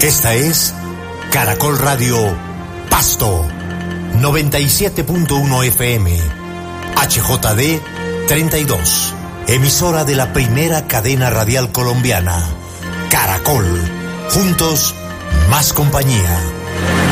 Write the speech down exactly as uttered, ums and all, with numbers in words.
Esta es Caracol Radio Pasto, noventa y siete punto uno F M, H J D treinta y dos, emisora de la primera cadena radial colombiana, Caracol. Juntos, más compañía.